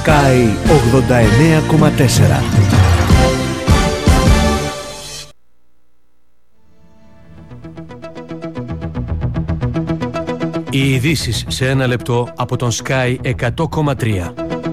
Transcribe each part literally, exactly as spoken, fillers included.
Sky ογδόντα εννέα κόμμα τέσσερα. Οι ειδήσεις σε ένα λεπτό από τον Sky εκατό κόμμα τρία.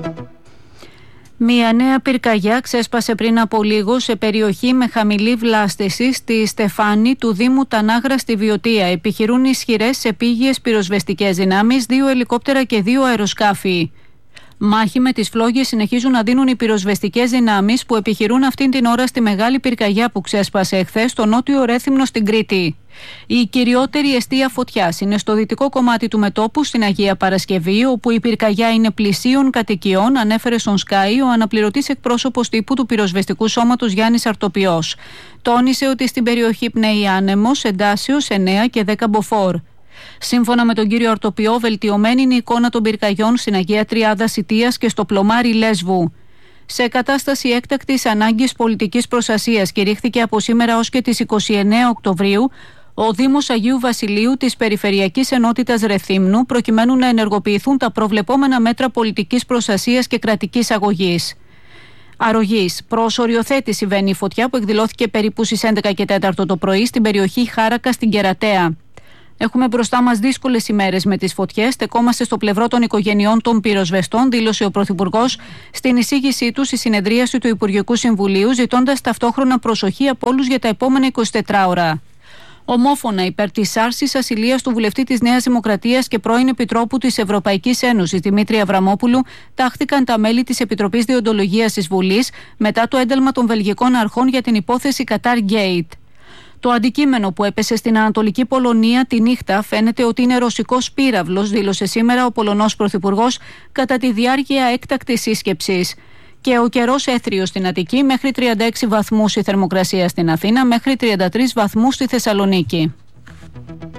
Μια νέα πυρκαγιά ξέσπασε πριν από λίγο σε περιοχή με χαμηλή βλάστηση στη Στεφάνη του Δήμου Τανάγρα στη Βιωτία. Επιχειρούν ισχυρές επίγειες πυροσβεστικές δυνάμεις, δύο ελικόπτερα και δύο αεροσκάφη. Μάχη με τις φλόγες συνεχίζουν να δίνουν οι πυροσβεστικές δυνάμεις που επιχειρούν αυτήν την ώρα στη μεγάλη πυρκαγιά που ξέσπασε εχθές στο νότιο Ρέθυμνο στην Κρήτη. Η κυριότερη εστία φωτιάς είναι στο δυτικό κομμάτι του μετώπου στην Αγία Παρασκευή, όπου η πυρκαγιά είναι πλησίων κατοικιών, ανέφερε στον Sky ο αναπληρωτής εκπρόσωπος τύπου του πυροσβεστικού σώματος Γιάννης Αρτοπιός. Τόνισε ότι στην περιοχή πνέει άνεμος εντάσεως εννέα και δέκα μποφόρ. Σύμφωνα με τον κύριο Αρτοπιό, βελτιωμένη είναι η εικόνα των πυρκαγιών στην Αγία Τριάδα Σιτίας και στο πλωμάρι Λέσβου. Σε κατάσταση έκτακτης ανάγκης πολιτικής προστασίας κηρύχθηκε από σήμερα ως και τις είκοσι εννέα Οκτωβρίου ο Δήμος Αγίου Βασιλείου της Περιφερειακής Ενότητας Ρεθύμνου, προκειμένου να ενεργοποιηθούν τα προβλεπόμενα μέτρα πολιτικής προστασίας και κρατικής αγωγής. Αρρωγής. Προς οριοθέτηση βαίνει η φωτιά που εκδηλώθηκε περίπου στις έντεκα και τέσσερα το πρωί στην περιοχή Χάρακα στην Κερατέα. Έχουμε μπροστά μας δύσκολες ημέρες με τις φωτιές. Στεκόμαστε στο πλευρό των οικογενειών των πυροσβεστών, δήλωσε ο Πρωθυπουργός στην εισήγησή του στη συνεδρίαση του Υπουργικού Συμβουλίου, ζητώντας ταυτόχρονα προσοχή από όλους για τα επόμενα εικοσιτέσσερις ώρα. Ομόφωνα υπέρ της άρσης ασυλίας του βουλευτή της Νέας Δημοκρατίας και πρώην Επιτρόπου της Ευρωπαϊκής Ένωσης Δημήτρη Αβραμόπουλου τάχθηκαν τα μέλη της Επιτροπής Διοντολογίας της Βουλής μετά το ένταλμα των βελγικών αρχών για την υπόθεση Qatar Gate. Το αντικείμενο που έπεσε στην Ανατολική Πολωνία τη νύχτα φαίνεται ότι είναι ρωσικός πύραυλος, δήλωσε σήμερα ο Πολωνός Πρωθυπουργός κατά τη διάρκεια έκτακτης σύσκεψης. Και ο καιρός έθριος στην Αττική, μέχρι τριάντα έξι βαθμούς η θερμοκρασία στην Αθήνα, μέχρι τριάντα τρεις βαθμούς στη Θεσσαλονίκη.